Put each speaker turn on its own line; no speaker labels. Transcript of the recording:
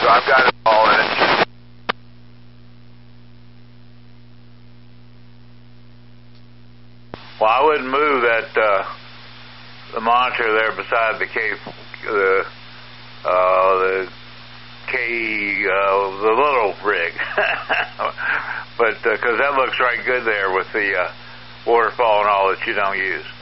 So I've got it all in it.
Well, I wouldn't move that the monitor there beside the the little rig, but because that looks right good there with the waterfall and all that you don't use.